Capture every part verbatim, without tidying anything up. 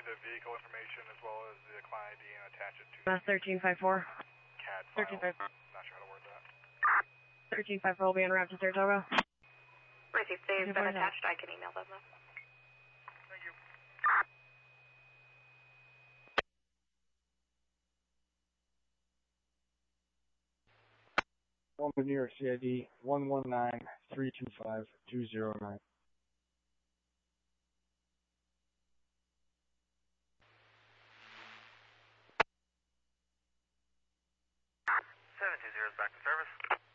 the vehicle information as well as the client I D and attach it to Mass thirteen five four. C A D file. thirteen five four. Not sure how to word that. thirteen five four will be en route to Saratoga. If they've been attached, I can email them though. Thank you. One New York C I D one one nine three two five two zero nine. seven two zero is back to service.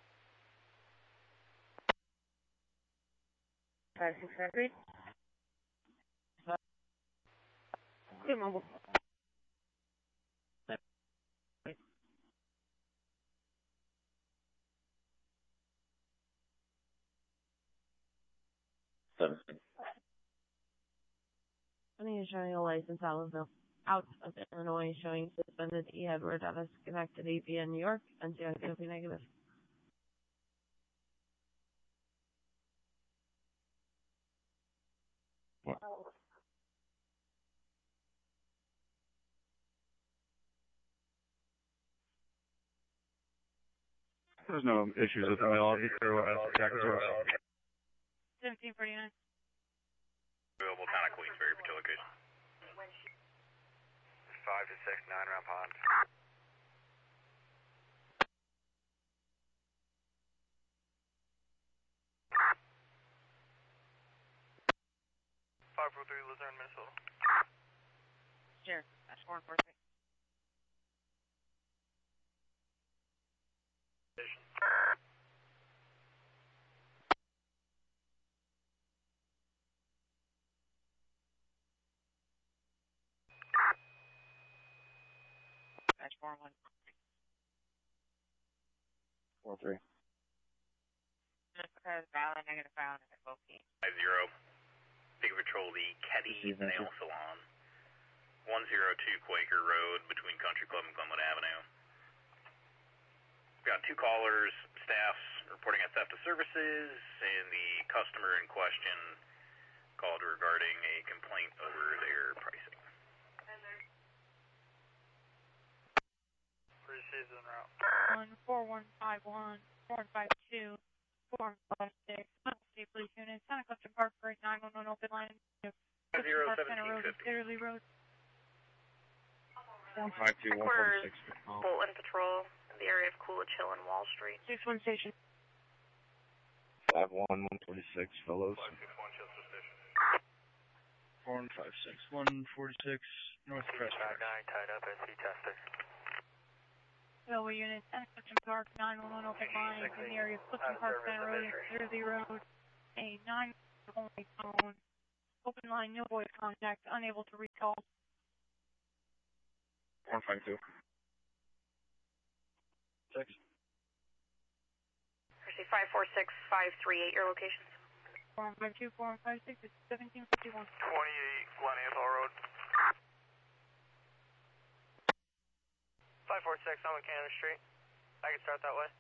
Five six five three. Good mobile. Seven. I need to show you a license out of, out of Illinois showing suspended E Edward out of Schenectady via New York and C I C O P negative. What? There's no issues with the mail. seventeen forty-nine. Available town of Queensbury for two location. five to six, nine round pond. five four three, Luzerne, Minnesota. Sure. That's four four three. That's four one. Four three. Because valid negative found at both teams. Five zero. Take patrol the Keddy Nail Salon. One zero two Quaker Road between Country Club and Glenwood Avenue. We've got two callers, staffs reporting a theft of services, and the customer in question called regarding a complaint over their pricing. Received en route. One four one five one four one five two four one five six. State Police Unit. Santa Clara Park Break nine one one open line. Zero seventeen fifty. Clearly Road. One five two one four six. Bolton Patrol in the area of Coolidge Hill and Wall Street. Six one station. Five one one forty six fellows. Five six one Chester Station. Four one five six one forty six Northwest. Five nine tied up S C Chester. Railway Unit. Santa Clara Park nine one one open line in the area of Clifton Park Center Road and Clearly Road. A nine only phone. Open line, no voice contact, unable to recall. One five two. Six. Receive five four six five three eight. Your locations. Four one five two four one five six. It's seventeen fifty one. Twenty eight Glen Anthol Road. Five four six on Canada Street. I can start that way.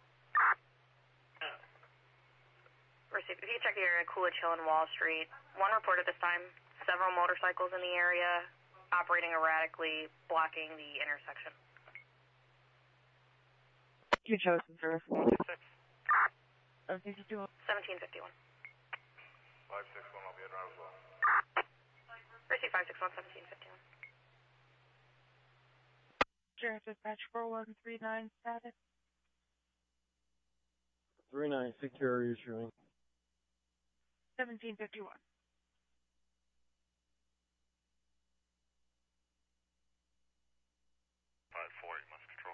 Receive. If you check the area, Coolidge Hill and Wall Street. One report at this time. Several motorcycles in the area, operating erratically, blocking the intersection. You chose the service. One two six. seventeen fifty-one. Five six one. I'll be at route as well. Receive five six one seventeen fifty-one. Sheriff Dispatch four one three nine status. Three nine secure issuing. seventeen fifty-one. Five four eight must control.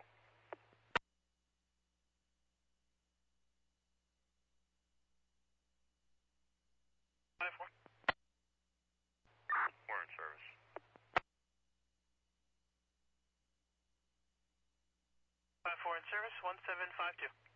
Five four. We're in service. Five four in service. One seven five two.